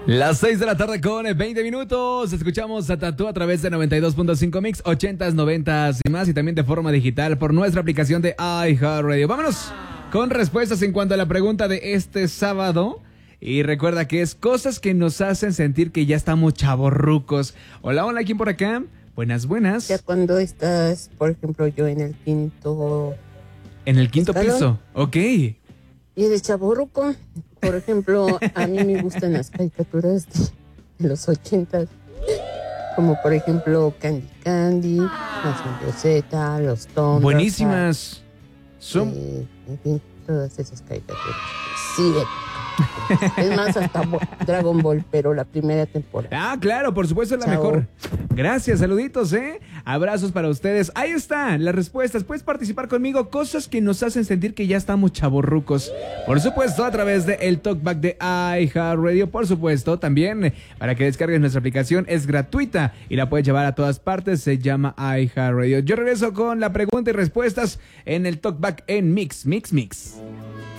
Las 6 de la tarde con 20 minutos. Escuchamos a Tatú a través de 92.5 Mix, 80s, 90s y más, y también de forma digital por nuestra aplicación de iHeartRadio. Vámonos con respuestas en cuanto a la pregunta de este sábado. Y recuerda que es cosas que nos hacen sentir que ya estamos chavorrucos. Hola, hola, ¿quién por acá? Buenas, buenas. Ya cuando estás, por ejemplo, yo en el quinto... En el quinto escalón. piso, ok. Y eres chavorruco. Por ejemplo, a mí me gustan las caricaturas de los 80, como por ejemplo Candy Candy, Nación Z, Los Thundercats. Buenísimas. Son... En fin, todas esas caricaturas. Sí, es más, hasta Dragon Ball, pero la primera temporada. Ah, claro, por supuesto es la Chao. mejor. Gracias, saluditos, abrazos para ustedes. Ahí están las respuestas. Puedes participar conmigo. Cosas que nos hacen sentir que ya estamos chavorrucos. Por supuesto, a través de el Talkback de iHeartRadio. Por supuesto, también para que descargues nuestra aplicación. Es gratuita y la puedes llevar a todas partes. Se llama iHeartRadio. Yo regreso con la pregunta y respuestas en el Talkback en Mix.